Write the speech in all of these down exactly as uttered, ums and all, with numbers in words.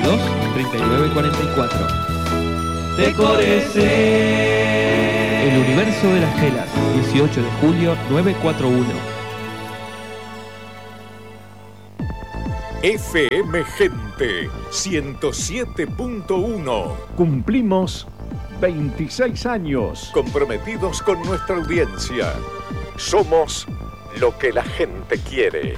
veintidós, treinta y nueve, cuarenta y cuatro. Decorese. El universo de las telas, dieciocho de julio, novecientos cuarenta y uno. F M Gente ciento siete punto uno. Cumplimos veintiséis años. Comprometidos con nuestra audiencia. Somos lo que la gente quiere.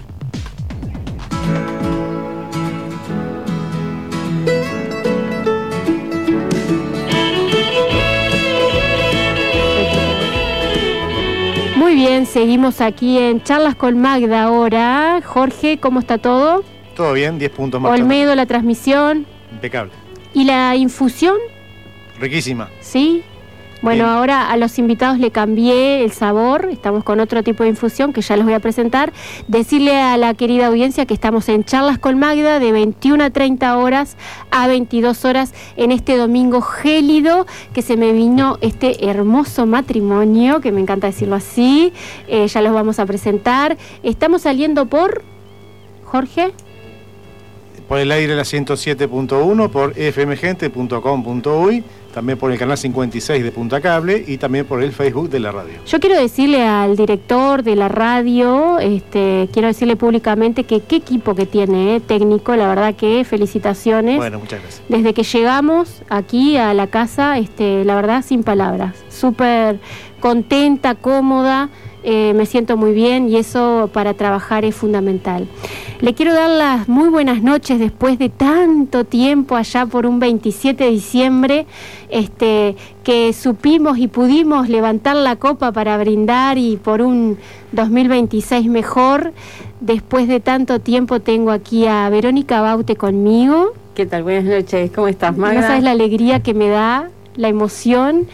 Muy bien, seguimos aquí en Charlas con Magda ahora. Jorge, ¿cómo está todo? Todo bien, diez puntos más. Olmedo, tarde. La transmisión. Impecable. ¿Y la infusión? Riquísima. Sí. Bueno, bien. Ahora a los invitados le cambié el sabor. Estamos con otro tipo de infusión que ya les voy a presentar. Decirle a la querida audiencia que estamos en Charlas con Magda de veintiuna a treinta horas a veintidós horas en este domingo gélido que se me vino este hermoso matrimonio, que me encanta decirlo así. Eh, ya los vamos a presentar. Estamos saliendo por... Jorge... Por el aire la ciento siete punto uno, por f m gente punto com punto u y, también por el canal cincuenta y seis de Punta Cable y también por el Facebook de la radio. Yo quiero decirle al director de la radio, este, quiero decirle públicamente que qué equipo que tiene, eh, técnico, la verdad que felicitaciones. Bueno, muchas gracias. Desde que llegamos aquí a la casa, este, la verdad sin palabras, súper contenta, cómoda. Eh, me siento muy bien y eso para trabajar es fundamental. Le quiero dar las muy buenas noches después de tanto tiempo, allá por un veintisiete de diciembre, este, que supimos y pudimos levantar la copa para brindar y por un dos mil veintiséis mejor. Después de tanto tiempo tengo aquí a Verónica Baute conmigo. ¿Qué tal? Buenas noches. ¿Cómo estás, Magda? No sabes la alegría que me da, la emoción.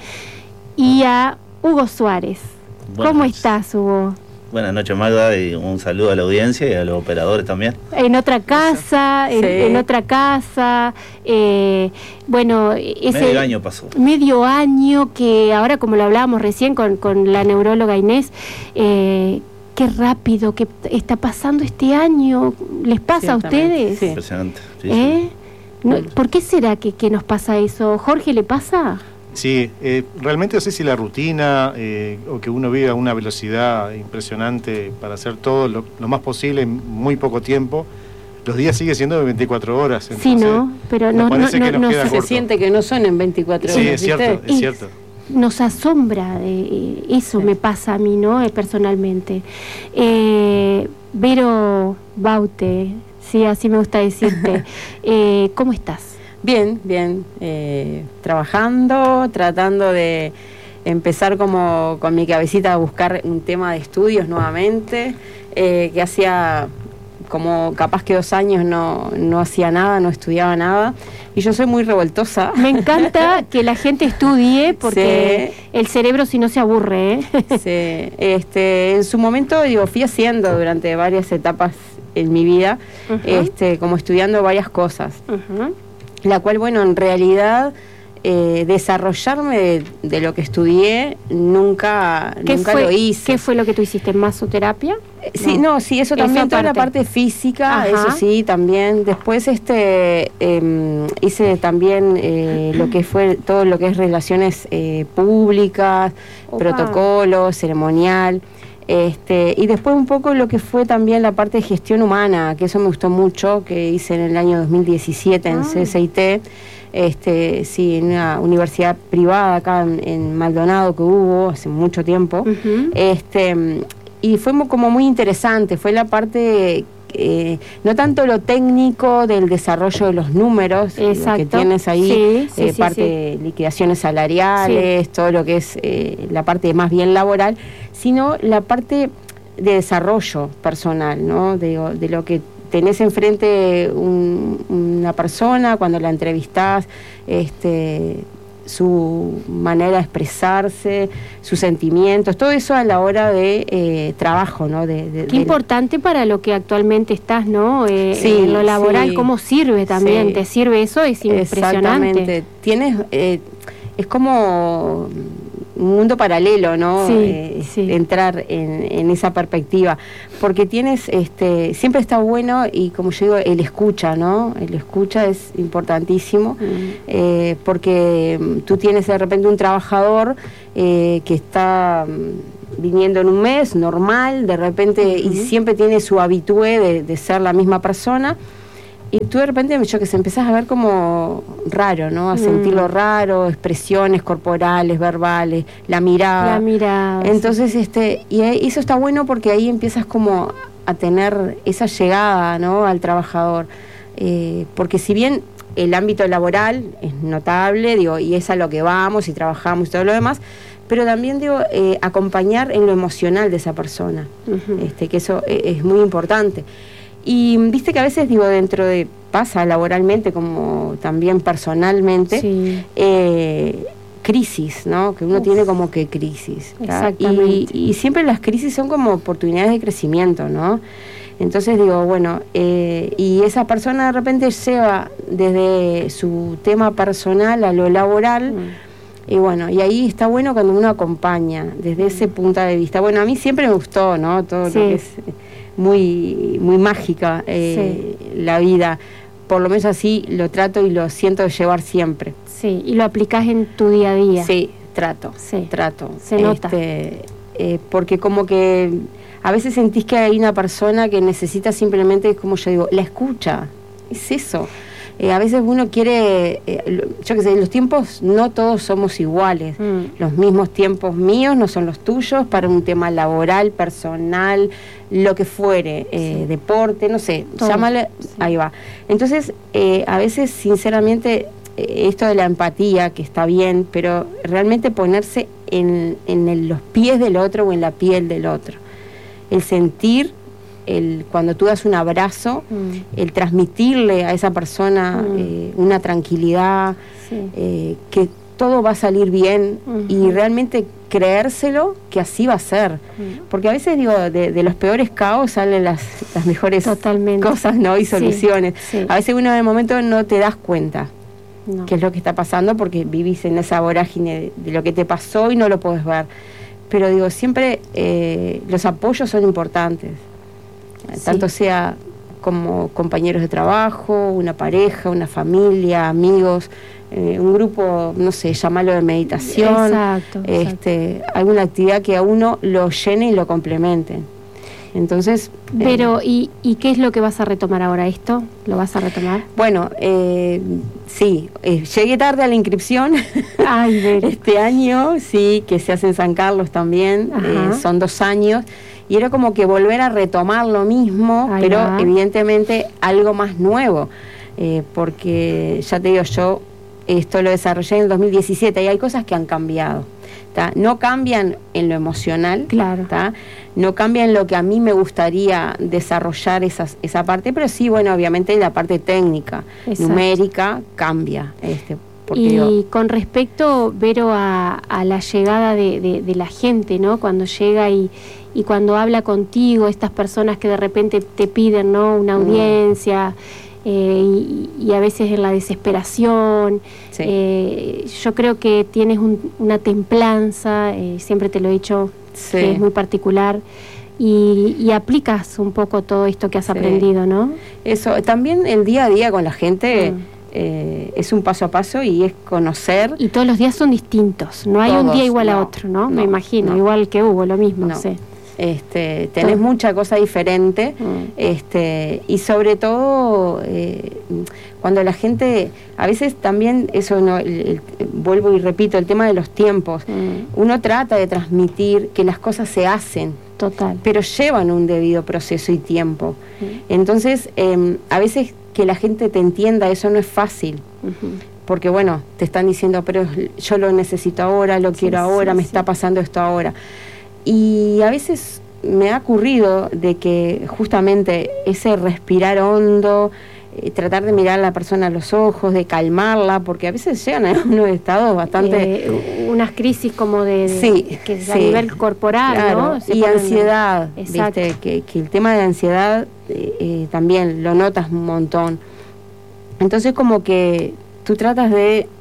Y a Hugo Suárez. Buenas ¿Cómo noches. estás, Hugo? Buenas noches, Magda, y un saludo a la audiencia y a los operadores también. En otra casa, en, sí. en otra casa, eh, bueno... Ese medio año pasó. Medio año que ahora, como lo hablábamos recién con, con la neuróloga Inés, eh, qué rápido que está pasando este año. ¿Les pasa a ustedes? Sí. Impresionante. Sí, ¿Eh? sí. No, ¿por qué será que, que nos pasa eso? ¿Jorge le pasa? Sí, eh, realmente no sé si la rutina eh, o que uno vive a una velocidad impresionante para hacer todo lo, lo más posible en muy poco tiempo. Los días siguen siendo de veinticuatro horas. Sí, ¿no? Pero no, no, no, que nos no queda se corto. siente que no son en veinticuatro horas. Sí, es cierto, ¿viste? es cierto. Nos asombra, eh, eso Sí. me pasa a mí, ¿no? Eh, personalmente. Eh, Vero Baute, sí, así me gusta decirte. eh, ¿Cómo estás? Bien, bien. Eh, trabajando, tratando de empezar como con mi cabecita a buscar un tema de estudios nuevamente, eh, que hacía como capaz que dos años no, no hacía nada, no estudiaba nada. Y yo soy muy revoltosa. Me encanta que la gente estudie porque Sí. el cerebro si no se aburre, ¿eh? Sí, este, en su momento, digo, fui haciendo durante varias etapas en mi vida, Uh-huh. este, como estudiando varias cosas. Uh-huh. La cual, bueno, en realidad eh, desarrollarme de, de lo que estudié nunca, ¿Qué nunca fue, lo hice. ¿Qué fue lo que tú hiciste? ¿Masoterapia? Eh, Sí, no, sí, eso también, Eso toda la aparte. parte física, Ajá. eso sí, también. Después este eh, hice también eh, lo que fue todo lo que es relaciones eh, públicas, Opa. protocolo, ceremonial. Este, y después un poco lo que fue también la parte de gestión humana, que eso me gustó mucho, que hice en el año dos mil diecisiete en Ah. C S I T, este, sí, en una universidad privada acá en, en Maldonado que hubo hace mucho tiempo. Uh-huh. Este, y fue mu- como muy interesante, fue la parte, eh, no tanto lo técnico del desarrollo de los números, lo que Exacto. tienes ahí, Sí, sí, eh, sí, parte sí. de liquidaciones salariales, todo lo que es eh, la parte más bien laboral, sino la parte de desarrollo personal, ¿no? De, de lo que tenés enfrente un, una persona cuando la entrevistás, este, su manera de expresarse, sus sentimientos, todo eso a la hora de eh, trabajo, ¿no? De, de, Qué de- importante para lo que actualmente estás, ¿no? Eh, Sí, en lo laboral, sí. ¿cómo sirve también? Sí. ¿Te sirve eso? Es impresionante. Exactamente. Tienes, eh, es como un mundo paralelo, ¿no? Sí, eh, sí. Entrar en, en esa perspectiva, porque tienes, este, siempre está bueno, y como yo digo, el escucha, ¿no? El escucha es importantísimo, Mm. eh, porque tú tienes de repente un trabajador eh, que está mm, viniendo en un mes, normal, de repente, Uh-huh. y siempre tiene su habitué de, de ser la misma persona. Y tú de repente, yo que sé, empezás a ver como raro, ¿no? A Mm. sentirlo raro, expresiones corporales, verbales, la mirada. La mirada. Entonces, este, y eso está bueno porque ahí empiezas como a tener esa llegada, ¿no? Al trabajador. Eh, porque si bien el ámbito laboral es notable, digo, y es a lo que vamos y trabajamos y todo lo demás, pero también, digo, eh, acompañar en lo emocional de esa persona, Ujú. este, que eso es, es muy importante. Y viste que a veces, digo, dentro de, pasa laboralmente como también personalmente, Sí. eh, crisis, ¿no? Que uno Uf. tiene como que crisis. ¿tá? Exactamente. Y, y siempre las crisis son como oportunidades de crecimiento, ¿no? Entonces digo, bueno, eh, y esa persona de repente lleva desde su tema personal a lo laboral, Mm. y bueno, y ahí está bueno cuando uno acompaña desde ese punto de vista. Bueno, a mí siempre me gustó, ¿no? Todo Sí. lo que es muy, muy mágica eh, la vida. Por lo menos así lo trato y lo siento llevar siempre. Sí, y lo aplicás en tu día a día. Sí, trato, Sí. trato. Se nota. Este, eh, porque como que a veces sentís que hay una persona que necesita simplemente, como yo digo, la escucha. Es eso. Eh, a veces uno quiere, eh, lo- yo qué sé, los tiempos no todos somos iguales. Mm. Los mismos tiempos míos no son los tuyos para un tema laboral, personal, lo que fuere, eh, Sí. deporte, no sé, Todo. llámale, Sí. ahí va. Entonces, eh, a veces, sinceramente, eh, esto de la empatía, que está bien, pero realmente ponerse en, en el- los pies del otro o en la piel del otro. El sentir, el, cuando tú das un abrazo, Mm. el transmitirle a esa persona Mm. eh, una tranquilidad, Sí. eh, que todo va a salir bien, Ujú. y realmente creérselo que así va a ser. Mm. Porque a veces, digo, de, de los peores caos salen las, las mejores Totalmente. cosas, ¿no? Y Sí, soluciones. sí. A veces uno en el momento no te das cuenta No. qué es lo que está pasando porque vivís en esa vorágine de, de lo que te pasó y no lo podés ver. Pero digo, siempre eh, los apoyos son importantes. Sí. Tanto sea como compañeros de trabajo, una pareja, una familia, amigos, eh, un grupo, no sé, llamarlo de meditación, Exacto, este, alguna actividad que a uno lo llene y lo complemente. Entonces, eh, Pero, ¿y, ¿y qué es lo que vas a retomar ahora? ¿Esto lo vas a retomar? bueno, eh, sí, eh, llegué tarde a la inscripción. Ay, Bere. Este año, sí, que se hace en San Carlos también, Ajá. eh, son dos años, y era como que volver a retomar lo mismo, Ahí pero va. evidentemente algo más nuevo, eh, porque ya te digo, yo esto lo desarrollé en el dos mil diecisiete y hay cosas que han cambiado. ¿tá? No cambian en lo emocional, Claro. ¿tá? No cambia en lo que a mí me gustaría desarrollar esas, esa parte, pero sí, bueno, obviamente la parte técnica, Exacto. numérica, cambia. Este, porque Y digo, con respecto, Vero, a, a la llegada de, de, de la gente, ¿no? Cuando llega y, y cuando habla contigo, estas personas que de repente te piden, ¿no? Una Mm. audiencia, eh, y, y a veces en la desesperación. Sí. Eh, yo creo que tienes un- una templanza, eh, siempre te lo he dicho, Sí. que es muy particular, y, y aplicas un poco todo esto que has Sí. aprendido, ¿no? Eso, también el día a día con la gente Mm. eh, es un paso a paso y es conocer. Y todos los días son distintos, no hay un Todos, día igual a no, otro, ¿no? Me no, imagino, no. igual que Hugo, lo mismo, No. sí. Este, tenés Todo. mucha cosa diferente, Mm. este, y sobre todo eh, cuando la gente, a veces también, eso no, el- el- vuelvo y repito, el tema de los tiempos, Mm, uno trata de transmitir que las cosas se hacen, total. pero llevan un debido proceso y tiempo. Mm, Entonces, eh, a veces que la gente te entienda, eso no es fácil. ujú. Porque bueno, te están diciendo, pero yo lo necesito ahora, lo Sí, quiero ahora, sí, me sí. está pasando esto ahora. Y a veces me ha ocurrido de que justamente ese respirar hondo, eh, tratar de mirar a la persona a los ojos, de calmarla, porque a veces llegan a unos estados bastante... Eh, unas crisis como de, de- Sí, que es a sí. nivel corporal, Claro, ¿no? Se y ponen- ansiedad, Exacto. ¿viste? Que, que el tema de ansiedad eh, eh, también lo notas un montón. Entonces como que tú tratas de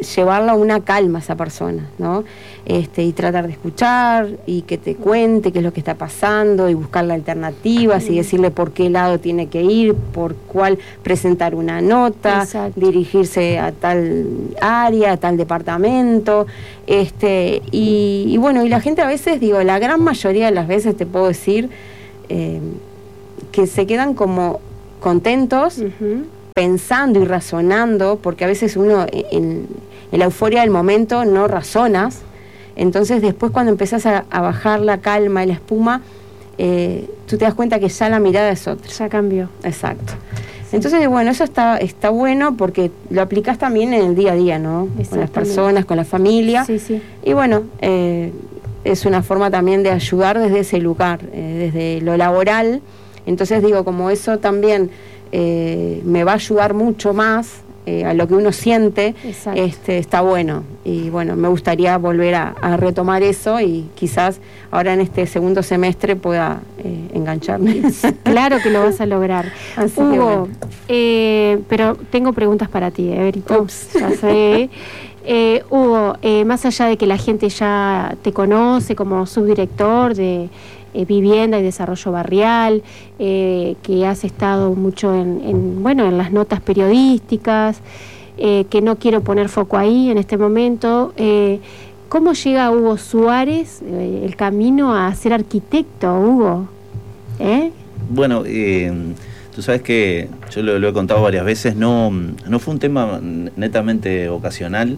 llevarla a una calma a esa persona, ¿no? Este, y tratar de escuchar y que te cuente qué es lo que está pasando y buscarle alternativas y decirle por qué lado tiene que ir, por cuál presentar una nota, exacto, dirigirse a tal área, a tal departamento, este, y, y bueno, y la gente a veces, digo, la gran mayoría de las veces te puedo decir eh, que se quedan como contentos, uh-huh, pensando y razonando, porque a veces uno en, en la euforia del momento no razonas. Entonces después cuando empezás a, a bajar la calma y la espuma, eh, tú te das cuenta que ya la mirada es otra. Ya cambió. Exacto. Sí. Entonces, bueno, eso está, está bueno porque lo aplicás también en el día a día, ¿no? Con las personas, con la familia. Sí, sí. Y bueno, eh, es una forma también de ayudar desde ese lugar, eh, desde lo laboral. Entonces digo, como eso también eh, me va a ayudar mucho más Eh, a lo que uno siente, este, está bueno. Y bueno, me gustaría volver a, a retomar eso y quizás ahora en este segundo semestre pueda eh, engancharme. Claro que lo vas a lograr. Así Hugo, que bueno. eh, pero tengo preguntas para ti, Everito. Ups. Ya sé. Eh, Hugo, eh, más allá de que la gente ya te conoce como subdirector de Eh, vivienda y desarrollo barrial, eh, que has estado mucho en, en, bueno, en las notas periodísticas, eh, que no quiero poner foco ahí en este momento. Eh, ¿Cómo llega Hugo Suárez eh, el camino a ser arquitecto, Hugo? ¿Eh? Bueno, eh, tú sabes que yo lo, lo he contado varias veces, no, no fue un tema netamente ocasional.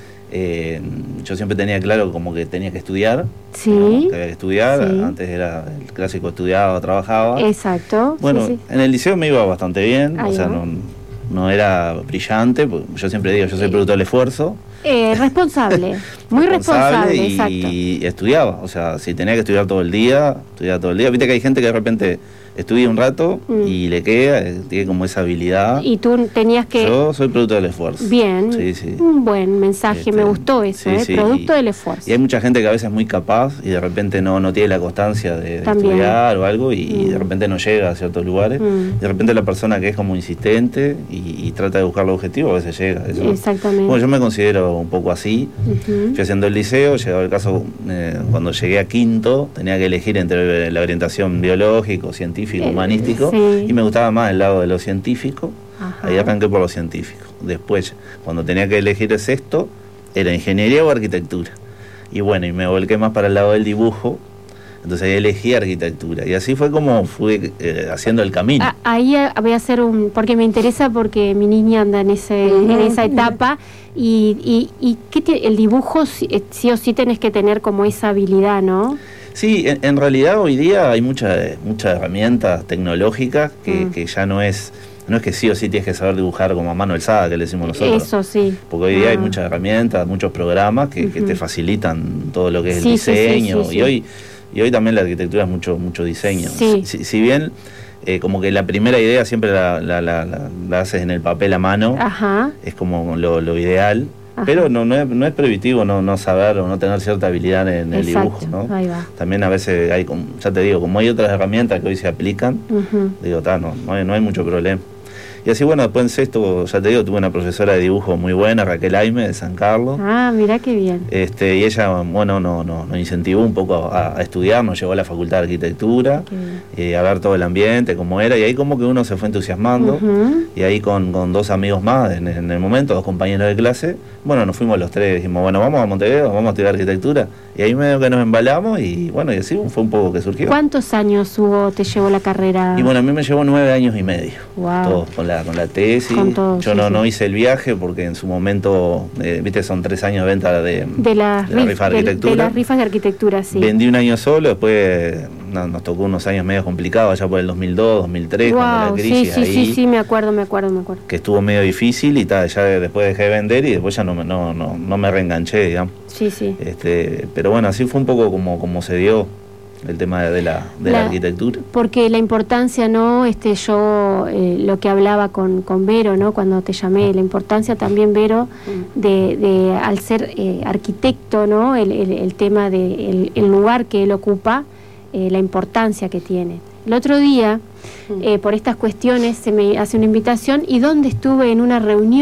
Eh, yo siempre tenía claro como que tenía que estudiar, sí, ¿no? Que había que estudiar, sí. Antes era el clásico estudiaba, trabajaba. Exacto. Bueno, sí, sí. En el liceo me iba bastante bien, Ahí o sea, va. no, no era brillante, yo siempre digo, yo soy producto del esfuerzo. Eh, responsable, muy responsable, y, exacto. Y estudiaba, o sea, si tenía que estudiar todo el día, estudiaba todo el día. Viste que hay gente que de repente estudia un rato mm. y le queda, tiene como esa habilidad. Y tú tenías que... Yo soy producto del esfuerzo. Bien, sí, sí. Un buen mensaje, este, me gustó eso, sí, ¿eh? Sí. Producto y, del esfuerzo. Y hay mucha gente que a veces es muy capaz y de repente no, no tiene la constancia de, de estudiar o algo y, mm. y de repente no llega a ciertos lugares. Mm. De repente la persona que es como insistente y, y trata de buscar el objetivo a veces llega. Eso. Exactamente. Bueno, yo me considero un poco así. Uh-huh. Fui haciendo el liceo, llegado el caso, eh, cuando llegué a quinto, tenía que elegir entre la orientación biológico, científico, eh, humanístico, sí. Y me gustaba más el lado de lo científico. Ajá. Ahí arranqué por lo científico. Después, cuando tenía que elegir el sexto, era ingeniería o arquitectura. Y bueno, y me volqué más para el lado del dibujo. Entonces ahí elegí arquitectura y así fue como fui eh, haciendo el camino. Ah, ahí voy a hacer un, porque me interesa, porque mi niña anda en ese uh-huh. en esa etapa y, y, y ¿qué te, el dibujo sí, sí o sí tenés que tener como esa habilidad, ¿no? Sí, en, en realidad hoy día hay muchas muchas herramientas tecnológicas que, uh-huh. que ya no es no es que sí o sí tienes que saber dibujar como a mano alzada, que le decimos nosotros. Eso sí. Porque hoy día uh-huh. hay muchas herramientas, muchos programas que, uh-huh. que te facilitan todo lo que es sí, el diseño sí, sí, sí, y sí. hoy Y hoy también la arquitectura es mucho mucho diseño. Sí. Si, si bien eh, como que la primera idea siempre la, la, la, la, la haces en el papel a mano, Ajá. es como lo, lo ideal, Ajá. pero no, no, es, no es prohibitivo no, no saber o no tener cierta habilidad en el Exacto. dibujo, ¿no? Ahí va. También a veces hay, como, ya te digo, como hay otras herramientas que hoy se aplican, uh-huh. digo, ta, no, no, hay, no hay mucho problema. Y así, bueno, después en sexto, ya te digo, tuve una profesora de dibujo muy buena, Raquel Aime, de San Carlos. Ah, mirá qué bien. Este, y ella, bueno, nos no, no incentivó un poco a, a estudiar, nos llevó a la Facultad de Arquitectura, eh, a ver todo el ambiente, cómo era, y ahí como que uno se fue entusiasmando, uh-huh. y ahí con, con dos amigos más en, en el momento, dos compañeros de clase, bueno, nos fuimos los tres, dijimos, bueno, vamos a Montevideo, vamos a estudiar Arquitectura, y ahí medio que nos embalamos, y bueno, y así fue un poco que surgió. ¿Cuántos años, Hugo, te llevó la carrera? Y bueno, a mí me llevó nueve años y medio, wow. todo, con la, con la tesis. Todo, yo sí, no, sí. no hice el viaje porque en su momento, eh, viste, son tres años de venta de, de, la, de la rifa de arquitectura. De, de las rifas de arquitectura, sí. Vendí un año solo, después no, nos tocó unos años medio complicados, allá por el dos mil dos, dos mil tres, wow, cuando la crisis sí, sí, ahí, sí, sí, me acuerdo, me acuerdo, me acuerdo. que estuvo medio difícil y tal, ya después dejé de vender y después ya no, no, no, no me reenganché, digamos. Sí, sí. Este, pero bueno, así fue un poco como, como se dio el tema de la, de la, la arquitectura. Porque la importancia, ¿no? Este, yo eh, lo que hablaba con, con Vero, ¿no? Cuando te llamé, la importancia también, Vero, de, de al ser eh, arquitecto, ¿no? El, el, el tema de el, el lugar que él ocupa, eh, la importancia que tiene. El otro día, eh, por estas cuestiones, se me hace una invitación y donde estuve en una reunión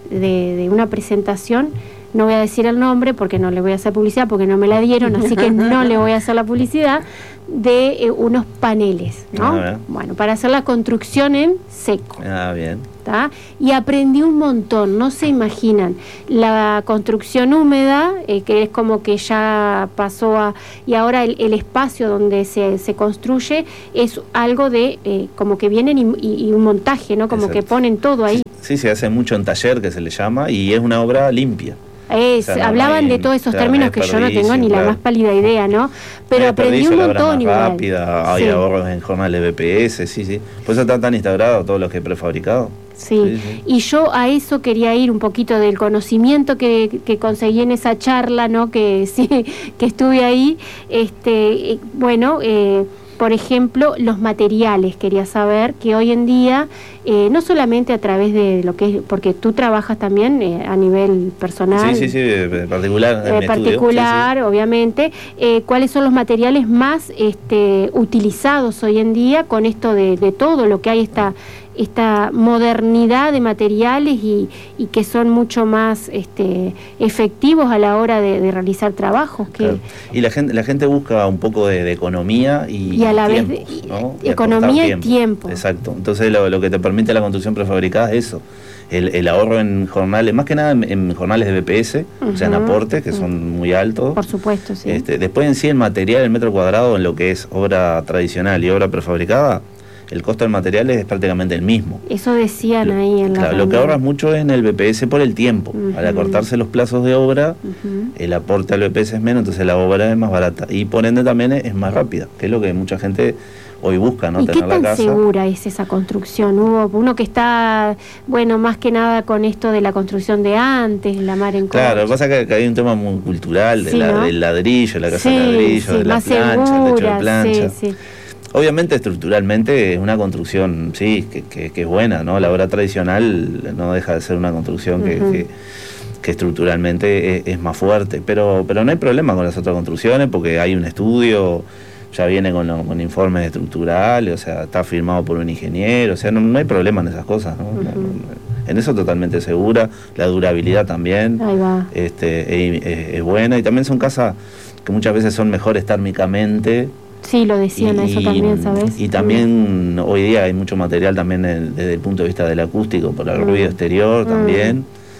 de, de una presentación, no voy a decir el nombre porque no le voy a hacer publicidad, porque no me la dieron, así que no le voy a hacer la publicidad, de eh, unos paneles, ¿no? Ah, bueno, para hacer la construcción en seco. Ah, bien. ¿Tá? Y aprendí un montón, no se imaginan. La construcción húmeda, eh, que es como que ya pasó a... Y ahora el, el espacio donde se, se construye es algo de... Eh, como que vienen y, y, y un montaje, ¿no? Como Exacto. que ponen todo ahí. Sí, se hace mucho en taller, que se le llama, y es una obra limpia. Es, o sea, no, hablaban no hay, de todos esos claro, términos no que yo no tengo ni claro. la más pálida idea, ¿no? Pero no aprendí un montón igual. Rápida, hay sí. ahorros en jornales de B P S, sí, sí. Por eso están tan instaurados todos los que he prefabricado. Sí. Sí, sí, y yo a eso quería ir un poquito del conocimiento que, que conseguí en esa charla, ¿no? Que sí, que estuve ahí. Este, bueno, eh, por ejemplo, los materiales, quería saber que hoy en día, eh, no solamente a través de lo que es, porque tú trabajas también eh, a nivel personal. Sí, sí, sí, particular. En eh, particular, sí, sí. obviamente. Eh, ¿Cuáles son los materiales más este, utilizados hoy en día con esto de, de todo lo que hay esta... esta modernidad de materiales y, y que son mucho más este, efectivos a la hora de, de realizar trabajos? Que... Claro. Y la gente la gente busca un poco de, de economía y, y a la tiempos, vez de, ¿no? economía y tiempo. tiempo. Exacto. Entonces lo, lo que te permite la construcción prefabricada es eso. El, el ahorro en jornales, más que nada en, en jornales de B P S, uh-huh. o sea, en aportes, que uh-huh. son muy altos. Por supuesto, sí. Este, después en sí el material, el metro cuadrado, en lo que es obra tradicional y obra prefabricada, el costo del material es prácticamente el mismo. Eso decían ahí en la Claro, lo que ahorras mucho es en el B P S por el tiempo. Uh-huh. Al acortarse los plazos de obra, uh-huh. el aporte al B P S es menos, entonces la obra es más barata. Y por ende también es más rápida, que es lo que mucha gente hoy busca, ¿no? ¿Y tener qué tan la casa. segura es esa construcción? Hubo uno que está, bueno, más que nada con esto de la construcción de antes, la mar en Claro, lo que pasa es que hay un tema muy cultural de sí, la, ¿no? del ladrillo, la casa sí, de ladrillo, sí, de la más plancha, segura, el techo de plancha. Sí, sí. Obviamente estructuralmente es una construcción, sí, que, que, que es buena, ¿no? La obra tradicional no deja de ser una construcción que, uh-huh. que, que estructuralmente es, es más fuerte, pero, pero no hay problema con las otras construcciones porque hay un estudio, ya viene con, lo, con informes estructurales, o sea, está firmado por un ingeniero, o sea, no, no hay problema en esas cosas, ¿no? Uh-huh. No, no, en eso totalmente segura, la durabilidad también Ahí va. Este, es, es, es buena, y también son casas que muchas veces son mejores térmicamente. Sí, lo decían, y, eso también, ¿sabes? Y también mm. hoy día hay mucho material también el, desde el punto de vista del acústico, por el mm. ruido exterior mm. también,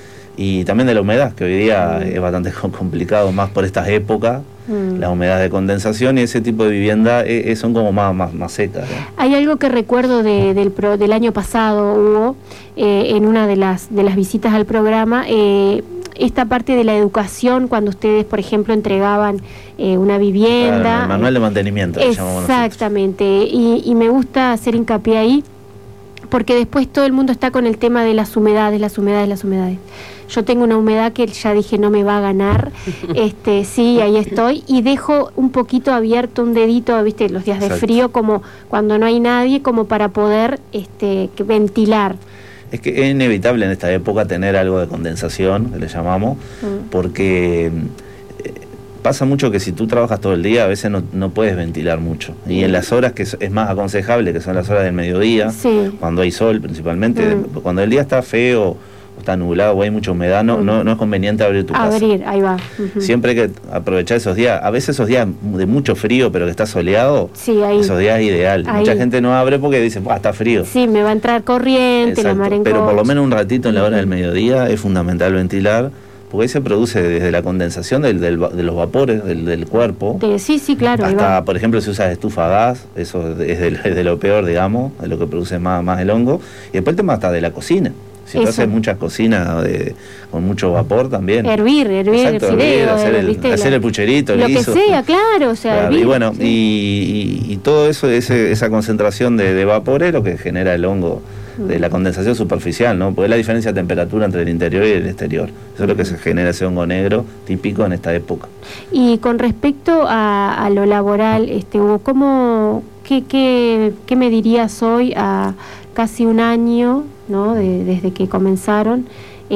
y también de la humedad, que hoy día mm. es bastante complicado, más por estas épocas, mm. la humedad de condensación, y ese tipo de vivienda eh, eh, son como más, más, más secas, ¿eh? Hay algo que recuerdo de, del, pro, del año pasado, Hugo, eh, en una de las, de las visitas al programa, eh, esta parte de la educación, cuando ustedes, por ejemplo, entregaban eh, una vivienda. Claro, el manual de mantenimiento. Exactamente, y, y me gusta hacer hincapié ahí, porque después todo el mundo está con el tema de las humedades, las humedades, las humedades. Yo tengo una humedad que ya dije no me va a ganar, este sí, ahí estoy, y dejo un poquito abierto un dedito, viste, los días de Exacto. frío, como cuando no hay nadie, como para poder este ventilar. Es que es inevitable en esta época tener algo de condensación, que le llamamos, mm. porque eh, pasa mucho que si tú trabajas todo el día, a veces no, no puedes ventilar mucho. Y en las horas que es, es más aconsejable, que son las horas del mediodía, sí. cuando hay sol principalmente, mm. cuando el día está feo, o está nublado o hay mucha humedad, no, mm. no, no es conveniente abrir tu casa. Abrir, ahí va. Uh-huh. Siempre hay que aprovechar esos días. A veces esos días de mucho frío, pero que está soleado, sí, ahí. esos días es ideal. Ahí. Mucha gente no abre porque dice, está frío. Sí, me va a entrar corriente, Exacto. la mar en Pero coche. por lo menos un ratito en la hora del mediodía es fundamental ventilar, porque ahí se produce desde la condensación del, del, de los vapores del, del cuerpo. De, sí, sí, claro. Hasta, por ejemplo, si usas estufa a gas, eso es de, es de lo peor, digamos, es lo que produce más, más el hongo. Y después el tema hasta de la cocina. Si tú haces muchas cocinas de, con mucho vapor también. Hervir, hervir, Exacto, el fideo, hervir, hacer, el, ¿viste? hacer el pucherito, el lo guiso. que sea, claro, o sea, claro, hervir, y bueno, sí. y, y, y todo eso, ese, esa concentración de, de vapor es lo que genera el hongo de la condensación superficial, ¿no? Porque es la diferencia de temperatura entre el interior y el exterior. Eso es lo que se genera ese hongo negro típico en esta época. Y con respecto a, a lo laboral, este, ¿cómo, qué, qué, qué me dirías hoy a casi un año, ¿no? de, desde que comenzaron?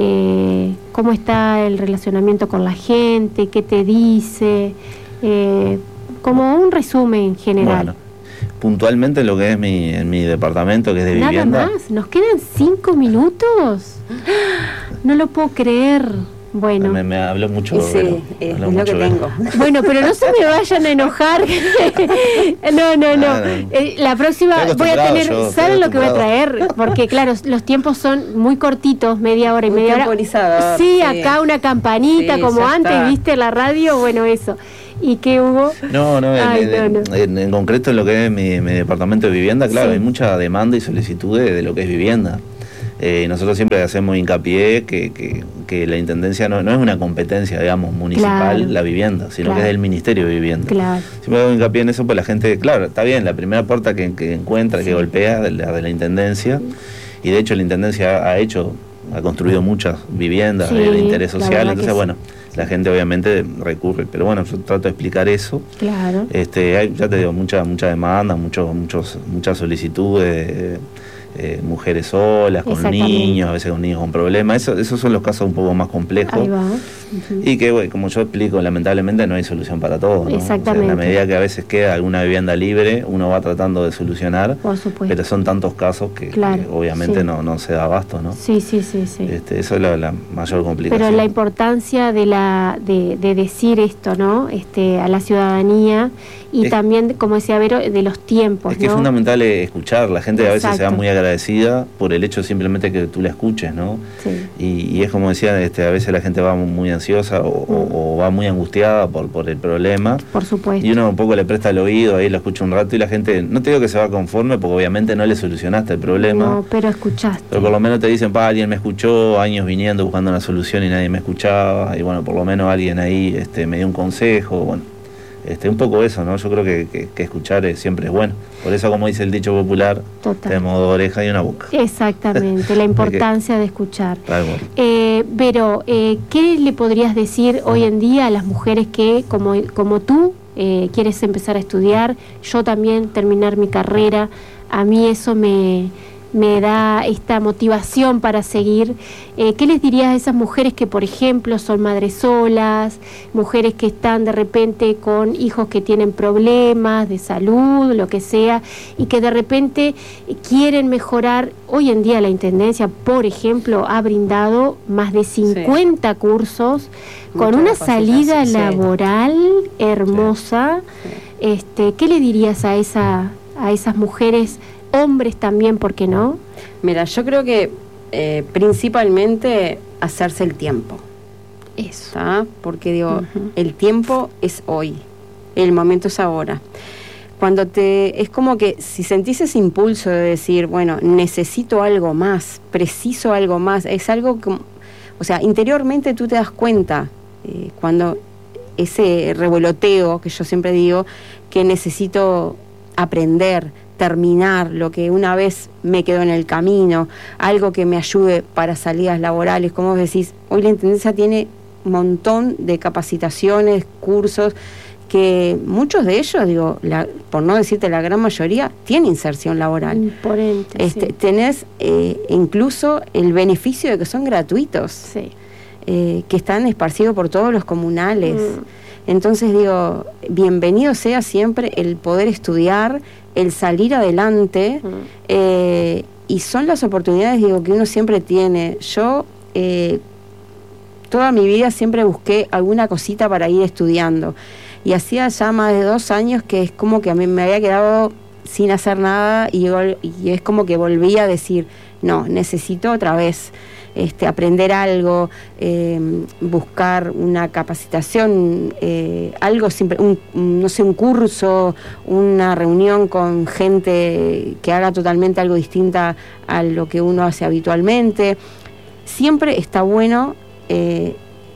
Eh, ¿Cómo está el relacionamiento con la gente? ¿Qué te dice? Eh, como un resumen general. Bueno, puntualmente lo que es mi, en mi departamento, que es de Nada vivienda. Nada más, nos quedan cinco minutos. No lo puedo creer. Bueno. Me, me habló mucho. Sí, Vero, es, es lo que tengo. Bueno, pero no se me vayan a enojar. No, no, no. Ah, no. Eh, la próxima voy a tener, yo, ¿saben lo que voy a traer? Porque claro, los tiempos son muy cortitos, media hora y muy media hora. Sí, sí, acá una campanita sí, como antes, está. ¿Viste? La radio, bueno, eso. ¿Y qué hubo? No, no, Ay, en, no, no. En, en concreto en lo que es mi, mi departamento de vivienda, claro, sí. Hay mucha demanda y solicitudes de, de lo que es vivienda. Eh, nosotros siempre hacemos hincapié que, que, que la Intendencia no, no es una competencia, digamos, municipal, claro. La vivienda, sino claro. Que es del Ministerio de Vivienda. Claro. Siempre hago hincapié en eso, pues la gente, claro, está bien, la primera puerta que, que encuentra, sí. Que golpea, de la, de la Intendencia, sí. Y de hecho la Intendencia ha, ha hecho, ha construido muchas viviendas, sí, de interés social, entonces bueno, sí. La gente obviamente recurre, pero bueno, yo trato de explicar eso. Claro. Este, hay, ya te digo, mucha, mucha demanda, muchos, muchos, muchas solicitudes. Eh, Eh, mujeres solas, con niños, a veces con niños con problemas, eso, esos son los casos un poco más complejos. Ahí va. Uh-huh. Y que, bueno, como yo explico, lamentablemente no hay solución para todo, ¿no? Exactamente. O sea, en la medida que a veces queda alguna vivienda libre, uno va tratando de solucionar, por supuesto. Pero son tantos casos que, claro, que obviamente sí. no, no se da abasto, ¿no? Sí, sí, sí, sí. Este, eso es la, la mayor complicación. Pero la importancia de la de, de decir esto, ¿no? Este, a la ciudadanía y es, también, como decía Vero, de los tiempos, es que ¿no? Es fundamental escuchar, la gente. Exacto. A veces se da muy agradecida por el hecho simplemente que tú la escuches, ¿no? Sí. Y, y es como decía, este, a veces la gente va muy ansiosa o, mm. o, o va muy angustiada por, por el problema. Por supuesto. Y uno un poco le presta el oído, ahí lo escucha un rato y la gente, no te digo que se va conforme porque obviamente no le solucionaste el problema. No, pero escuchaste. Pero por lo menos te dicen, pa, alguien me escuchó, años viniendo buscando una solución y nadie me escuchaba. Y bueno, por lo menos alguien ahí este, me dio un consejo, bueno. Este, un poco eso, ¿no? Yo creo que, que, que escuchar es, siempre es bueno. Por eso, como dice el dicho popular, total. Tenemos dos orejas y una boca. Exactamente, la importancia de escuchar. Tal cual. Eh, Vero, eh, ¿qué le podrías decir hoy en día a las mujeres que, como, como tú, eh, quieres empezar a estudiar? Yo también terminar mi carrera. A mí eso me... me da esta motivación para seguir. Eh, ¿Qué les dirías a esas mujeres que, por ejemplo, son madres solas, mujeres que están de repente con hijos que tienen problemas de salud, lo que sea, y que de repente quieren mejorar? Hoy en día la Intendencia, por ejemplo, ha brindado más de cincuenta sí. cursos con Mucha una salida sí. laboral hermosa. Sí. Sí. Este, ¿qué le dirías a, esa, a esas mujeres? Hombres también, ¿por qué no? Mira, yo creo que eh, principalmente hacerse el tiempo. Eso. ¿Tá? Porque digo, uh-huh. el tiempo es hoy, el momento es ahora. Cuando te, es como que si sentís ese impulso de decir, bueno, necesito algo más, preciso algo más, es algo como, o sea, interiormente tú te das cuenta, eh, cuando ese revoloteo que yo siempre digo, que necesito aprender, terminar lo que una vez me quedó en el camino, algo que me ayude para salidas laborales. Como vos decís, hoy la Intendencia tiene un montón de capacitaciones, cursos, que muchos de ellos, digo, la, por no decirte la gran mayoría, tiene inserción laboral. Imponente, este, sí. Tenés eh, incluso el beneficio de que son gratuitos, sí. eh, que están esparcidos por todos los comunales. Mm. Entonces digo, bienvenido sea siempre el poder estudiar, el salir adelante, mm. eh, y son las oportunidades, digo, que uno siempre tiene. Yo eh, toda mi vida siempre busqué alguna cosita para ir estudiando, y hacía ya más de dos años que es como que a mí me había quedado sin hacer nada, y, y es como que volví a decir, no, necesito otra vez Este, aprender algo, eh, buscar una capacitación, eh, algo simple, un, no sé, un curso, una reunión con gente que haga totalmente algo distinta a lo que uno hace habitualmente. Siempre está bueno eh,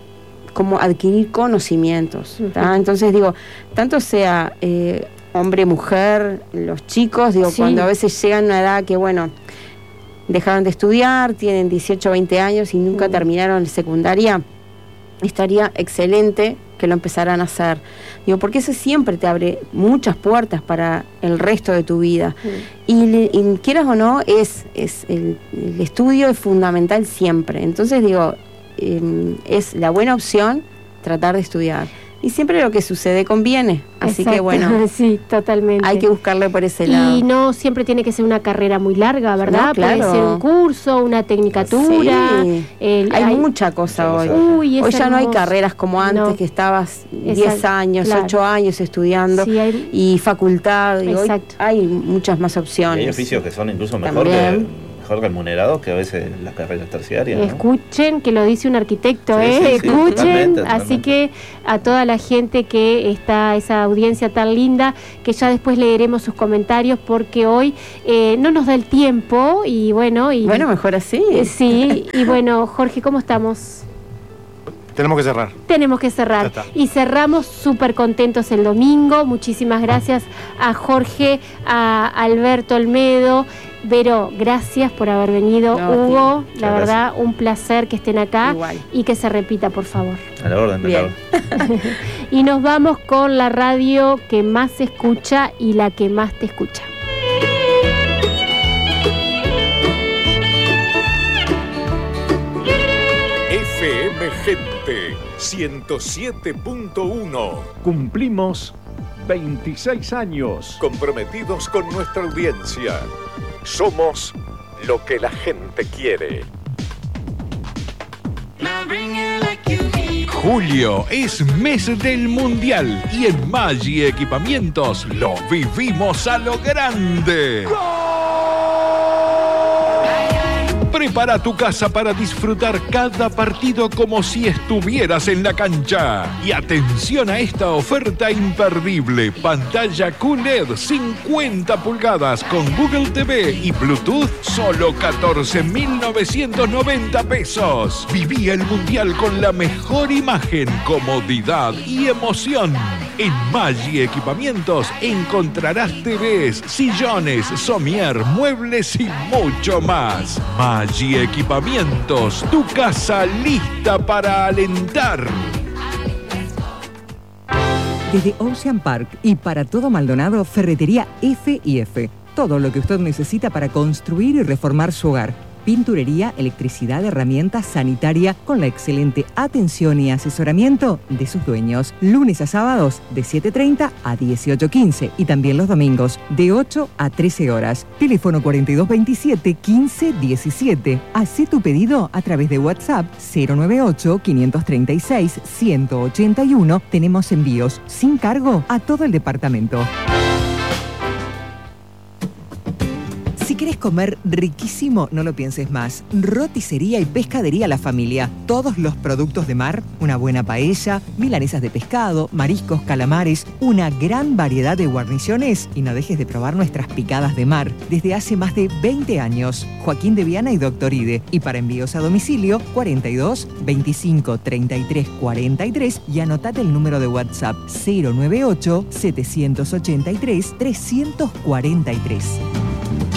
como adquirir conocimientos, ¿tá? Entonces digo, tanto sea eh, hombre, mujer, los chicos, digo, sí. Cuando a veces llegan a una edad que, bueno, dejaron de estudiar, tienen dieciocho, veinte años y nunca mm. terminaron la secundaria, estaría excelente que lo empezaran a hacer. Digo, porque eso siempre te abre muchas puertas para el resto de tu vida. Mm. Y, y quieras o no, es, es el, el estudio es fundamental siempre. Entonces digo, eh, es la buena opción tratar de estudiar. Y siempre lo que sucede conviene. Así Exacto. que bueno, sí, totalmente. Hay que buscarle por ese lado. Y no siempre tiene que ser una carrera muy larga, ¿verdad? No, claro. Puede ser un curso, una tecnicatura. Sí. El, hay, hay mucha cosa hoy. Uy, hoy ya hermoso. no hay carreras como antes, no. que estabas diez años, claro. ocho años estudiando sí, hay... y facultad. Y hoy hay muchas más opciones. Y hay oficios que son incluso mejor que... mejor remunerados que a veces las carreras terciarias, ¿no? Escuchen, que lo dice un arquitecto, sí, sí, ¿eh? Sí, Escuchen, totalmente, así totalmente. que a toda la gente que está, esa audiencia tan linda, que ya después leeremos sus comentarios, porque hoy eh, no nos da el tiempo, y bueno... Y, bueno, mejor así. Eh, sí, y bueno, Jorge, ¿cómo estamos? Tenemos que cerrar. Tenemos que cerrar. Y cerramos súper contentos el domingo. Muchísimas gracias a Jorge, a Alberto Olmedo. Vero, gracias por haber venido. No, Hugo, la verdad, gracias. Un placer que estén acá. Igual. Y que se repita, por favor. A la orden, Bien. Y nos vamos con la radio que más se escucha y la que más te escucha. F M Gente ciento siete punto uno. Cumplimos veintiséis años. Comprometidos con nuestra audiencia. Somos lo que la gente quiere. Julio es mes del Mundial y en Maggi Equipamientos lo vivimos a lo grande. Prepara tu casa para disfrutar cada partido como si estuvieras en la cancha. Y atención a esta oferta imperdible. Pantalla Q L E D cincuenta pulgadas con Google T V y Bluetooth, solo catorce mil novecientos noventa pesos. Viví el Mundial con la mejor imagen, comodidad y emoción. En Maggi Equipamientos encontrarás T Vs, sillones, somier, muebles y mucho más. Maggi Equipamientos, tu casa lista para alentar. Desde Ocean Park y para todo Maldonado, Ferretería F y F. Todo lo que usted necesita para construir y reformar su hogar. Pinturería, electricidad, herramientas, sanitaria, con la excelente atención y asesoramiento de sus dueños. Lunes a sábados de siete treinta a dieciocho quince y también los domingos de ocho a trece horas. Teléfono cuarenta y dos veintisiete quince diecisiete. Hacé tu pedido a través de WhatsApp cero nueve ocho, quinientos treinta y seis, ciento ochenta y uno. Tenemos envíos sin cargo a todo el departamento. Si querés comer riquísimo, no lo pienses más. Roticería y pescadería La Familia. Todos los productos de mar, una buena paella, milanesas de pescado, mariscos, calamares, una gran variedad de guarniciones. Y no dejes de probar nuestras picadas de mar. Desde hace más de veinte años. Joaquín de Viana y Doctor Ide. Y para envíos a domicilio, cuarenta y dos, veinticinco, treinta y tres, cuarenta y tres. Y anotate el número de WhatsApp cero nueve ocho, setecientos ochenta y tres, trescientos cuarenta y tres.